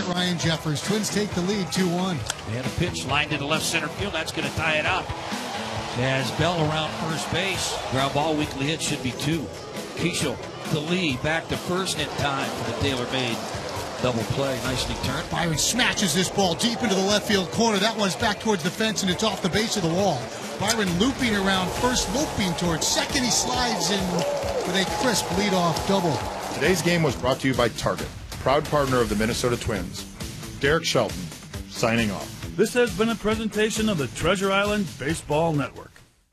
Ryan Jeffers. Twins take the lead 2-1. They had a pitch lined into left center field. That's going to tie it up. As Bell around first base. Ground ball weekly hit should be 2. Keishel to Lee, back to first in time for the tailor-made double play. Nicely turned. Byron smashes this ball deep into the left field corner. That one's back towards the fence, and it's off the base of the wall. Byron looping around first, loping towards second. He slides in with a crisp leadoff double. Today's game was brought to you by Target, proud partner of the Minnesota Twins. Derek Shelton, signing off. This has been a presentation of the Treasure Island Baseball Network.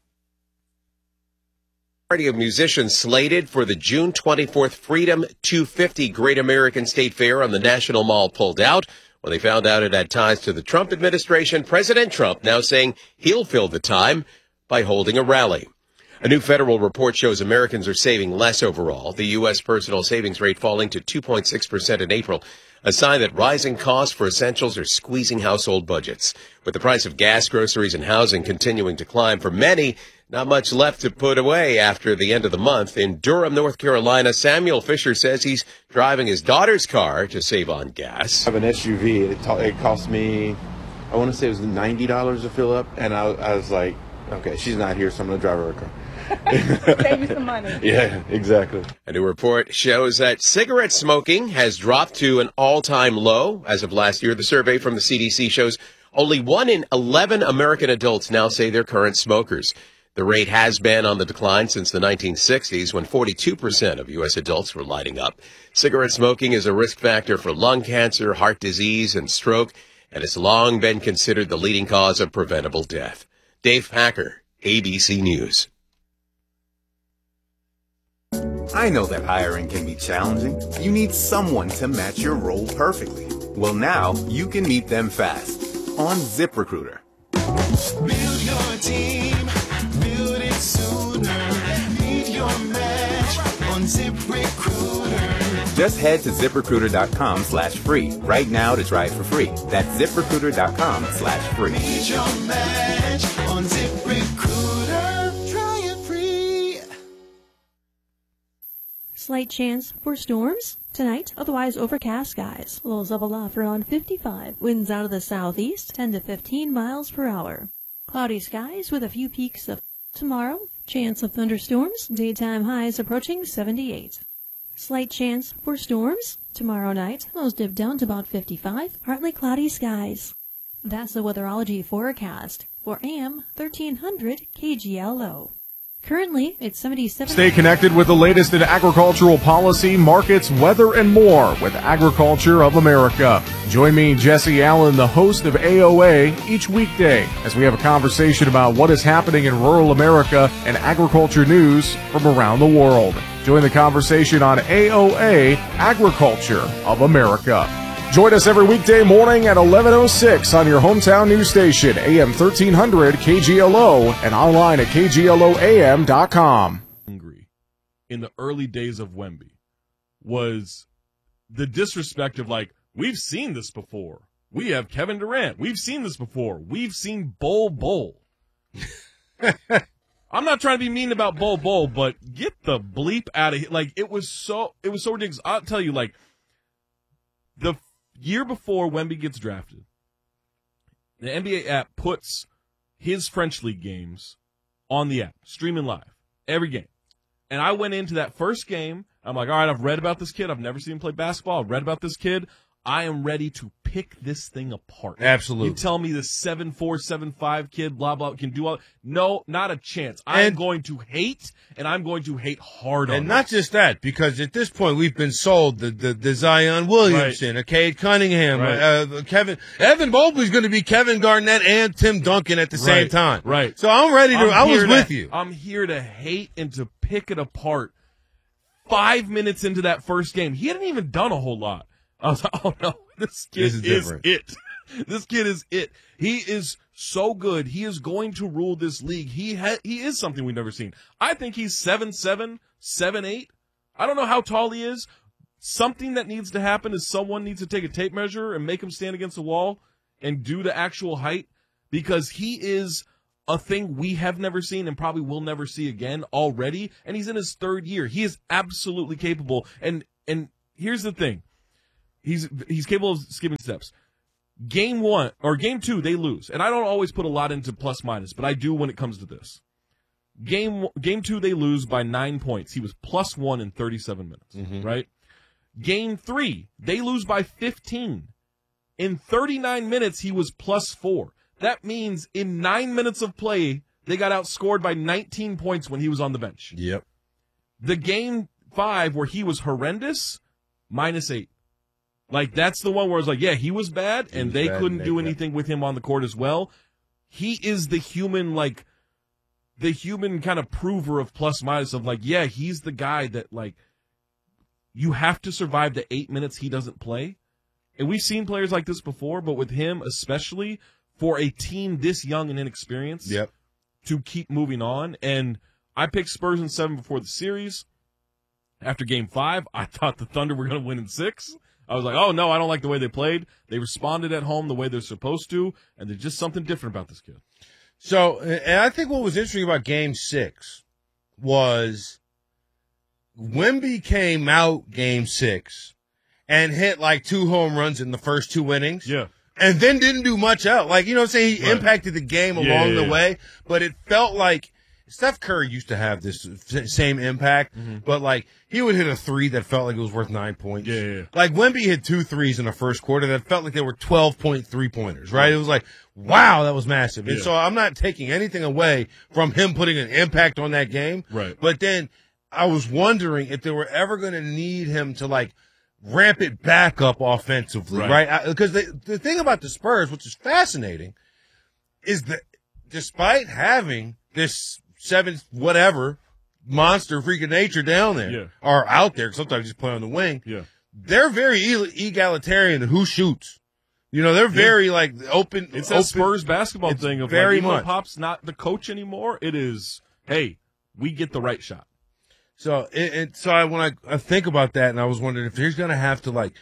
Party of musicians slated for the June 24th Freedom 250 Great American State Fair on the National Mall pulled out. When they found out it had ties to the Trump administration, President Trump now saying he'll fill the time by holding a rally. A new federal report shows Americans are saving less overall, the U.S. personal savings rate falling to 2.6% in April, a sign that rising costs for essentials are squeezing household budgets. With the price of gas, groceries, and housing continuing to climb for many, not much left to put away after the end of the month. In Durham, North Carolina, Samuel Fisher says he's driving his daughter's car to save on gas. I have an SUV. It cost me, I want to say it was $90 to fill up, and I was like, okay, she's not here, so I'm going to drive her car. Save you some money. Yeah, exactly. A new report shows that cigarette smoking has dropped to an all-time low as of last year. The survey from the CDC shows only 1 in 11 American adults now say they're current smokers. The rate has been on the decline since the 1960s, when 42% of U.S. adults were lighting up. Cigarette smoking is a risk factor for lung cancer, heart disease, and stroke, and it's long been considered the leading cause of preventable death. Dave Packer, ABC News. I know that hiring can be challenging. You need someone to match your role perfectly. Well, now you can meet them fast on ZipRecruiter. Build your team, build it sooner. Meet your match on ZipRecruiter. Just head to ZipRecruiter.com/free right now to try it for free. That's ZipRecruiter.com/free. Meet your match on ZipRecruiter. Try it free. Slight chance for storms tonight, otherwise overcast skies. Lows level off around 55. Winds out of the southeast, 10 to 15 miles per hour. Cloudy skies with a few peaks of tomorrow. Chance of thunderstorms. Daytime highs approaching 78. Slight chance for storms tomorrow night. Lows dip down to about 55. Partly cloudy skies. That's the weatherology forecast for AM 1300 KGLO. Currently, it's 77. Stay connected with the latest in agricultural policy, markets, weather, and more with Agriculture of America. Join me, Jesse Allen, the host of AOA, each weekday as we have a conversation about what is happening in rural America and agriculture news from around the world. Join the conversation on AOA, Agriculture of America. Join us every weekday morning at 11:06 on your hometown news station, AM 1300 KGLO, and online at KGLOAM.com. In the early days of Wemby was the disrespect of, like, we've seen this before. We have Kevin Durant. We've seen this before. We've seen Bol. I'm not trying to be mean about Bol, but get the bleep out of here. Like, it was so ridiculous. I'll tell you, like, the year before Wemby gets drafted, the NBA app puts his French League games on the app, streaming live, every game. And I went into that first game, I'm like, all right, I've read about this kid. I've never seen him play basketball. I've read about this kid. I am ready to pick this thing apart. Absolutely. You tell me this 7'4", 7'5" kid, blah, blah, can do all. No, not a chance. I'm going to hate, and I'm going to hate hard on And not just that, because at this point we've been sold the Zion Williamson, Cade Cunningham, Evan Mobley's going to be Kevin Garnett and Tim Duncan at the same time. Right. So I'm ready to, I was with you. I'm here to hate and to pick it apart. 5 minutes into that first game, he hadn't even done a whole lot. I was like, oh no, this kid is it. This kid is it. He is so good. He is going to rule this league. He is something we've never seen. I think he's 7'7", 7'8". I don't know how tall he is. Something that needs to happen is someone needs to take a tape measure and make him stand against the wall and do the actual height, because he is a thing we have never seen and probably will never see again already. And he's in his third year. He is absolutely capable. And here's the thing. He's capable of skipping steps. Game 1 or game 2, they lose. And I don't always put a lot into plus minus, but I do when it comes to this. Game 2, they lose by 9 points. He was +1 in 37 minutes, right? Game 3, they lose by 15. In 39 minutes, he was +4. That means in 9 minutes of play, they got outscored by 19 points when he was on the bench. Yep. The game 5 where he was horrendous, -8. Like, that's the one where it's like, yeah, he was bad, and they couldn't do anything with him on the court as well. He is the human kind of prover of plus minus of like, yeah, he's the guy that, like, you have to survive the 8 minutes he doesn't play. And we've seen players like this before, but with him especially, for a team this young and inexperienced, to keep moving on. And I picked Spurs in 7 before the series. After game 5, I thought the Thunder were going to win in 6. I was like, oh, no, I don't like the way they played. They responded at home the way they're supposed to, and there's just something different about this kid. So, and I think what was interesting about Game 6 was Wemby came out Game 6 and hit like 2 home runs in the first 2 innings. Yeah. And then didn't do much else. Like, you know what I'm saying? He impacted the game along the way, but it felt like Steph Curry used to have this same impact, but like he would hit a 3 that felt like it was worth 9 points. Like Wemby hit 2 threes in the first quarter that felt like they were 12.3 pointers, right? It was like, wow, that was massive. And so I'm not taking anything away from him putting an impact on that game. Right. But then I was wondering if they were ever going to need him to like ramp it back up offensively, right? Because the thing about the Spurs, which is fascinating, is that despite having this 7 whatever monster freak of nature down there or out there, sometimes just play on the wing. They're very egalitarian in who shoots. You know, they're very like open. It's that Spurs basketball thing of very like, even much. though Pop's not the coach anymore. It is, hey, we get the right shot. So when I think about that, and I was wondering if he's going to have to like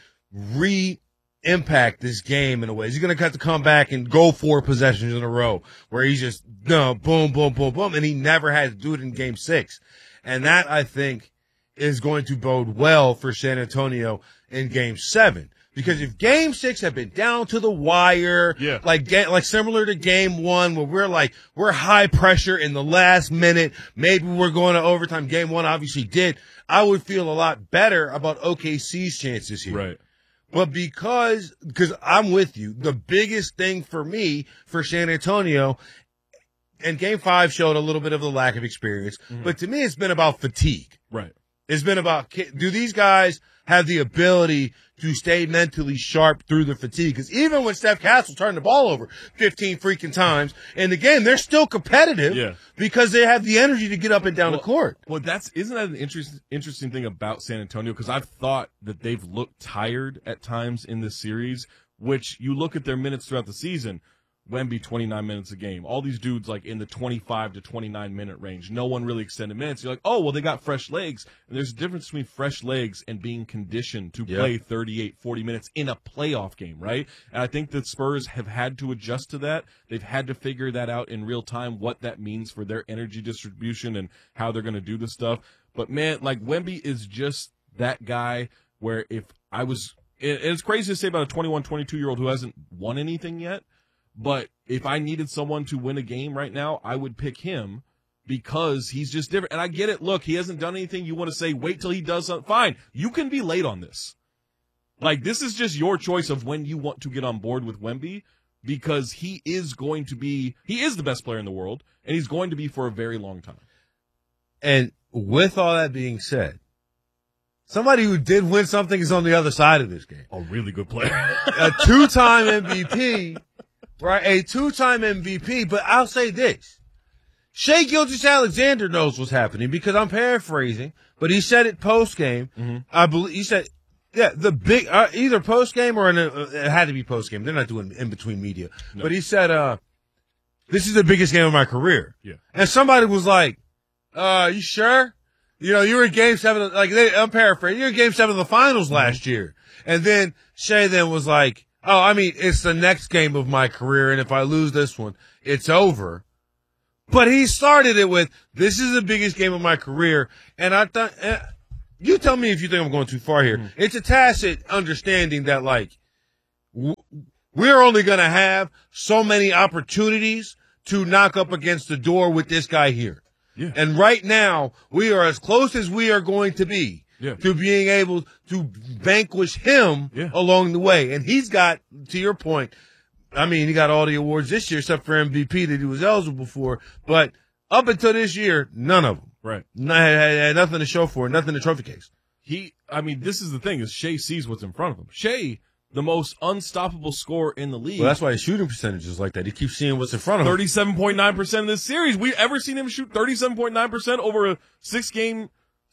impact this game in a way. He's going to have to come back and go 4 possessions in a row where he's just boom, boom, boom, boom, and he never had to do it in Game 6. And that, I think, is going to bode well for San Antonio in Game 7. Because if Game 6 had been down to the wire, like similar to Game 1, where we're high pressure in the last minute, maybe we're going to overtime. Game 1 obviously did. I would feel a lot better about OKC's chances here. Right. But because I'm with you, the biggest thing for me, for San Antonio, and Game 5 showed a little bit of the lack of experience, but to me it's been about fatigue. Right. It's been about, do these guys have the ability to stay mentally sharp through the fatigue? Because even when Steph Castle turned the ball over 15 freaking times in the game, they're still competitive because they have the energy to get up and down the court. Well, isn't that an interesting thing about San Antonio? Because I've thought that they've looked tired at times in this series, which you look at their minutes throughout the season. Wemby 29 minutes a game. All these dudes like in the 25 to 29 minute range. No one really extended minutes. You're like, oh, well, they got fresh legs. And there's a difference between fresh legs and being conditioned to play 38, 40 minutes in a playoff game, right? And I think the Spurs have had to adjust to that. They've had to figure that out in real time, what that means for their energy distribution and how they're going to do this stuff. But man, like Wemby is just that guy where if I was, it's crazy to say about a 21, 22-year-old who hasn't won anything yet. But if I needed someone to win a game right now, I would pick him because he's just different. And I get it. Look, he hasn't done anything. You want to say, wait till he does something. Fine. You can be late on this. Like, this is just your choice of when you want to get on board with Wemby because he is the best player in the world, and he's going to be for a very long time. And with all that being said, somebody who did win something is on the other side of this game. A really good player. A 2-time MVP. Right, a 2-time MVP, but I'll say this. Shai Gilgeous-Alexander knows what's happening because I'm paraphrasing, but he said it post-game. I believe he said, the big, either post-game or it had to be post-game. They're not doing in-between media. No. But he said, this is the biggest game of my career. Yeah. And somebody was like, you sure? You know, you were in Game 7, I'm paraphrasing, you were in Game 7 of the finals last year. And then Shai then was like, oh, I mean, it's the next game of my career, and if I lose this one, it's over. But he started it with, this is the biggest game of my career, and I thought, you tell me if you think I'm going too far here. It's a tacit understanding that, like, we're only going to have so many opportunities to knock up against the door with this guy here. Yeah. And right now, we are as close as we are going to be to being able to vanquish him along the way. And he's got, to your point, I mean, he got all the awards this year except for MVP that he was eligible for. But up until this year, none of them. Right. Had nothing to show for it, nothing to trophy case. This is the thing, is Shea sees what's in front of him. Shea, the most unstoppable scorer in the league. Well, that's why his shooting percentage is like that. He keeps seeing what's in front of him. 37.9% in this series. We ever seen him shoot 37.9% over a six-game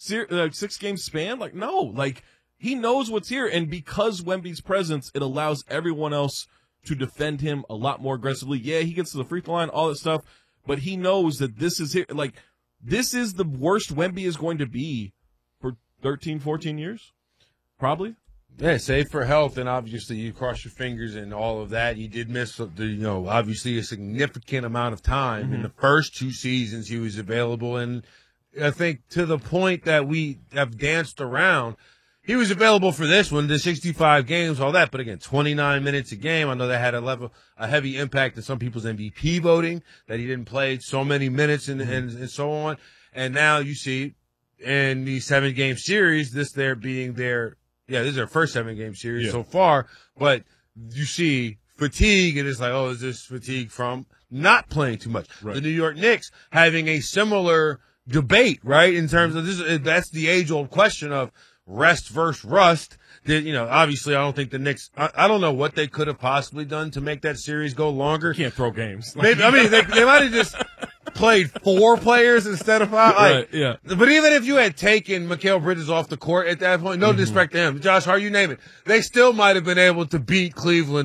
span? Like, no. Like, he knows what's here, and because Wemby's presence, it allows everyone else to defend him a lot more aggressively. Yeah, he gets to the free throw line, all that stuff, but he knows that this is here. Like, this is the worst Wemby is going to be for 13, 14 years, probably. Yeah, save for health, and obviously you cross your fingers and all of that. You did miss, obviously a significant amount of time in the first 2 seasons he was available, and I think to the point that we have danced around, he was available for this one, the 65 games, all that, but again, 29 minutes a game. I know that had a heavy impact on some people's MVP voting, that he didn't play so many minutes and so on. And now you see in the 7-game series, this is their first 7-game series so far, but you see fatigue, and it's like, oh, is this fatigue from not playing too much? Right. The New York Knicks having a similar debate, right, in terms of this. That's the age-old question of rest versus rust. Obviously, I don't think the Knicks, I don't know what they could have possibly done to make that series go longer. You can't throw games. They might have just played 4 players instead of 5. Right, yeah. But even if you had taken Mikal Bridges off the court at that point, no disrespect to him, Josh Hart, you name it, they still might have been able to beat Cleveland,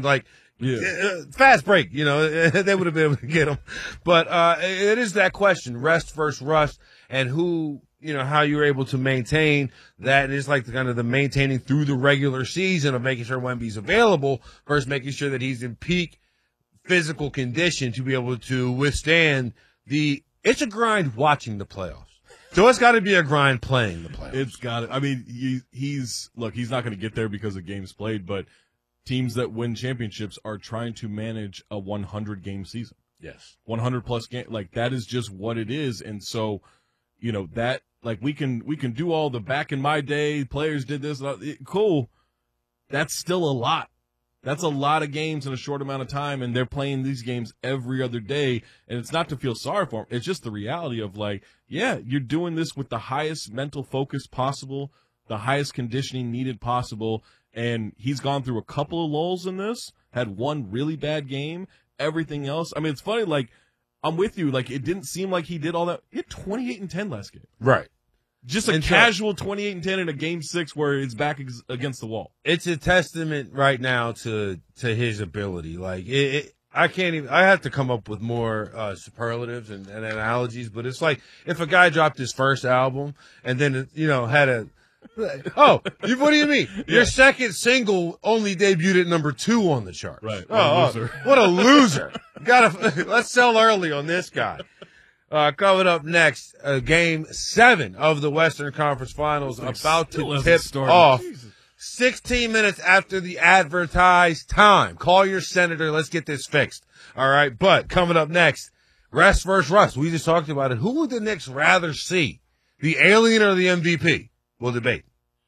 fast break, they would have been able to get them. But it is that question, rest versus rust, and who, how you're able to maintain that. And it's like the maintaining through the regular season of making sure Wemby's available versus making sure that he's in peak physical condition to be able to withstand it's a grind watching the playoffs. So it's got to be a grind playing the playoffs. It's got to. I mean, he's not going to get there because of games played, but teams that win championships are trying to manage a 100-game season. Yes. 100-plus game. Like, that is just what it is. And so, that, like, we can do all the back in my day, players did this, cool. That's still a lot. That's a lot of games in a short amount of time, and they're playing these games every other day. And it's not to feel sorry for them. It's just the reality of, like, yeah, you're doing this with the highest mental focus possible, the highest conditioning needed possible, and he's gone through a couple of lulls in this, had one really bad game, everything else. I mean, it's funny, like, I'm with you. Like, it didn't seem like he did all that. He had 28-10 last game. Right. Just a casual 28-10 in a game 6 where it's back against the wall. It's a testament right now to his ability. Like, I can't even, I have to come up with more superlatives and analogies, but it's like if a guy dropped his first album and then, had a, what do you mean? Yeah. Your second single only debuted at number 2 on the charts. Right. What a loser. Let's sell early on this guy. Coming up next, game 7 of the Western Conference Finals about to tip off. Jesus. 16 minutes after the advertised time. Call your senator. Let's get this fixed. All right. But coming up next, rest versus rust. We just talked about it. Who would the Knicks rather see? The alien or the MVP? We'll debate.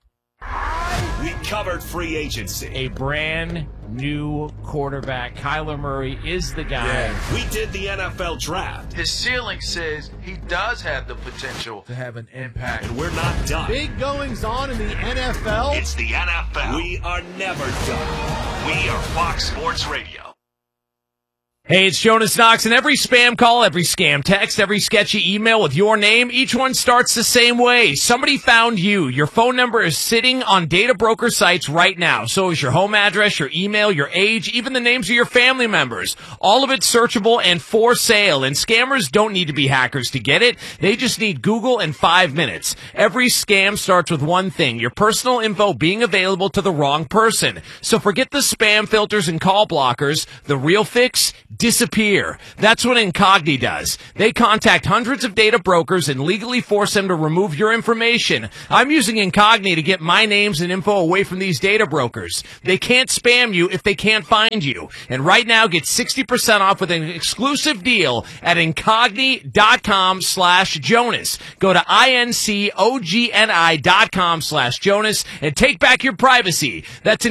We covered free agency. A brand new quarterback. Kyler Murray is the guy. Yeah. We did the NFL draft. His ceiling says he does have the potential to have an impact. And we're not done. Big goings on in the NFL. It's the NFL. We are never done. We are Fox Sports Radio. Hey, it's Jonas Knox, and every spam call, every scam text, every sketchy email with your name, each one starts the same way. Somebody found you. Your phone number is sitting on data broker sites right now. So is your home address, your email, your age, even the names of your family members. All of it searchable and for sale. And scammers don't need to be hackers to get it. They just need Google and 5 minutes. Every scam starts with one thing, your personal info being available to the wrong person. So forget the spam filters and call blockers. The real fix, disappear. That's what Incogni does. They contact hundreds of data brokers and legally force them to remove your information. I'm using Incogni to get my names and info away from these data brokers. They can't spam you if they can't find you. And right now, get 60% off with an exclusive deal at Incogni.com/Jonas. Go to INCOGNI.com/Jonas and take back your privacy. That's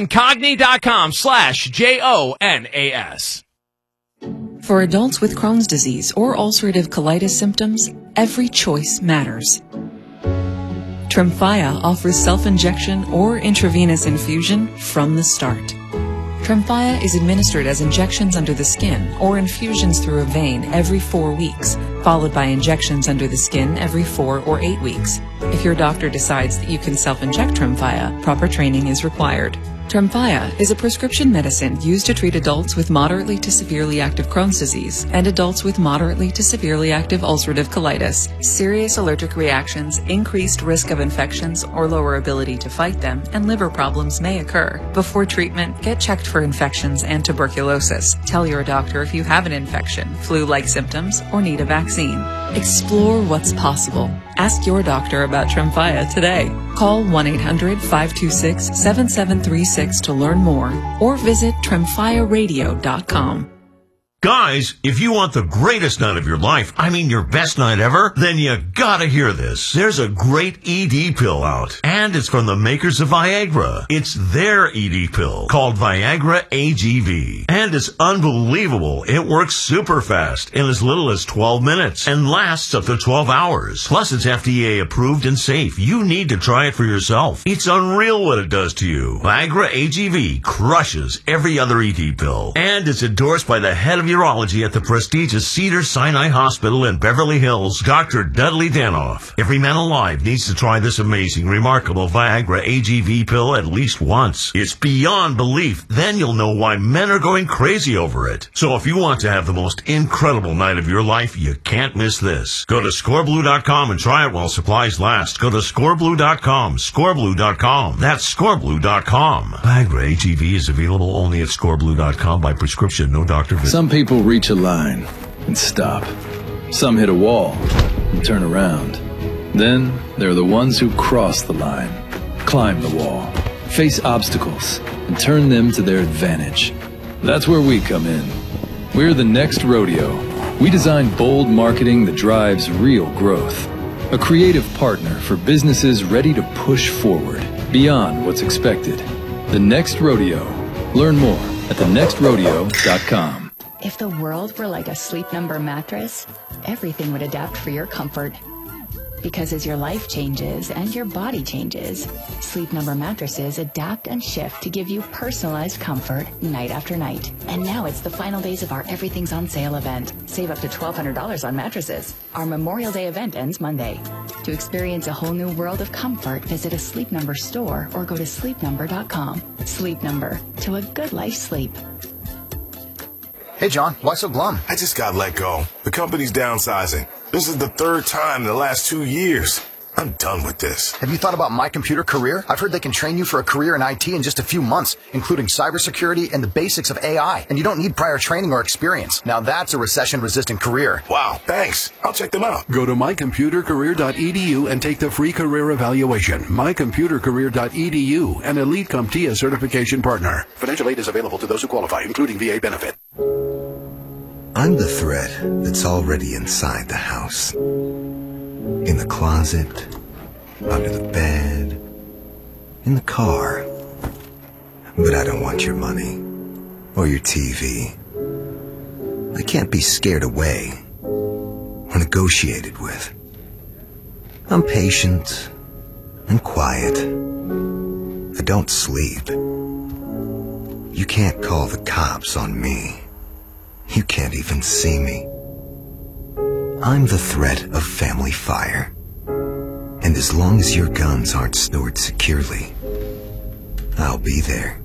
Incogni.com/JONAS. For adults with Crohn's disease or ulcerative colitis symptoms, every choice matters. Tremfya offers self-injection or intravenous infusion from the start. Tremfya is administered as injections under the skin or infusions through a vein every 4 weeks, followed by injections under the skin every 4 or 8 weeks. If your doctor decides that you can self-inject Tremfya, proper training is required. Tremfya is a prescription medicine used to treat adults with moderately to severely active Crohn's disease and adults with moderately to severely active ulcerative colitis. Serious allergic reactions, increased risk of infections or lower ability to fight them, and liver problems may occur. Before treatment, get checked for infections and tuberculosis. Tell your doctor if you have an infection, flu-like symptoms, or need a vaccine. Explore what's possible. Ask your doctor about Tremfya today. Call 1-800-526-7736 to learn more or visit TremfyaRadio.com. Guys, if you want the greatest night of your life, I mean your best night ever, then you gotta hear this. There's a great ED pill out, and it's from the makers of Viagra. It's their ED pill, called Viagra AGV. And it's unbelievable. It works super fast in as little as 12 minutes and lasts up to 12 hours. Plus, it's FDA approved and safe. You need to try it for yourself. It's unreal what it does to you. Viagra AGV crushes every other ED pill, and it's endorsed by the head of urology at the prestigious Cedars-Sinai Hospital in Beverly Hills, Dr. Dudley Danoff. Every man alive needs to try this amazing, remarkable Viagra AGV pill at least once. It's beyond belief. Then you'll know why men are going crazy over it. So if you want to have the most incredible night of your life, you can't miss this. Go to scoreblue.com and try it while supplies last. Go to scoreblue.com, scoreblue.com. That's scoreblue.com. Viagra AGV is available only at scoreblue.com by prescription, no doctor visit. Some people reach a line and stop. Some hit a wall and turn around. Then there are the ones who cross the line, climb the wall, face obstacles, and turn them to their advantage. That's where we come in. We're the next rodeo. We design bold marketing that drives real growth. A creative partner for businesses ready to push forward beyond what's expected. The Next Rodeo. Learn more at thenextrodeo.com. If the world were like a Sleep Number mattress, everything would adapt for your comfort. Because as your life changes and your body changes, Sleep Number mattresses adapt and shift to give you personalized comfort night after night. And now it's the final days of our Everything's on Sale event. Save up to $1,200 on mattresses. Our Memorial Day event ends Monday. To experience a whole new world of comfort, visit a Sleep Number store or go to sleepnumber.com. Sleep Number, to a good life sleep. Hey, John, why so glum? I just got let go. The company's downsizing. This is the third time in the last 2 years. I'm done with this. Have you thought about My Computer Career? I've heard they can train you for a career in IT in just a few months, including cybersecurity and the basics of AI. And you don't need prior training or experience. Now that's a recession-resistant career. Wow, thanks. I'll check them out. Go to mycomputercareer.edu and take the free career evaluation. mycomputercareer.edu, an Elite CompTIA certification partner. Financial aid is available to those who qualify, including VA benefit. I'm the threat that's already inside the house. In the closet, under the bed, in the car. But I don't want your money or your TV. I can't be scared away or negotiated with. I'm patient and quiet. I don't sleep. You can't call the cops on me. You can't even see me. I'm the threat of family fire. And as long as your guns aren't stored securely, I'll be there.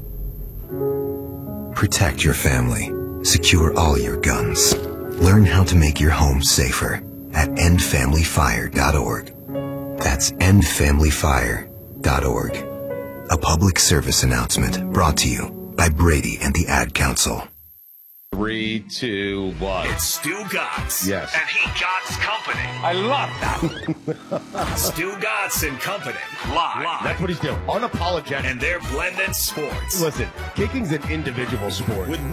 Protect your family. Secure all your guns. Learn how to make your home safer at endfamilyfire.org. That's endfamilyfire.org. A public service announcement brought to you by Brady and the Ad Council. 3, 2, 1. It's Stu Gatz. Yes. And he Gatz Company. I love that. Stu Gatz and Company. Live. That's what he's doing. Unapologetic. And they're blending sports. Listen, kicking's an individual sport. With